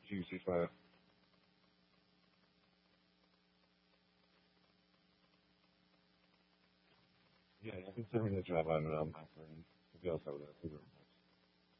juicy fire. Yeah, you can send me the job on my friend. If you also have that too.